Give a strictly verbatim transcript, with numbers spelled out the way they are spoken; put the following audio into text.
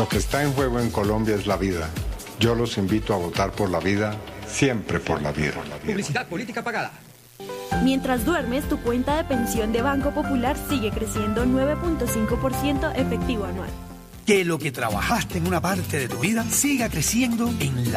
Lo que está en juego en Colombia es la vida. Yo los invito a votar por la vida, siempre por la vida. Publicidad política pagada. Mientras duermes, tu cuenta de pensión de Banco Popular sigue creciendo nueve punto cinco por ciento efectivo anual. Que lo que trabajaste en una parte de tu vida siga creciendo en la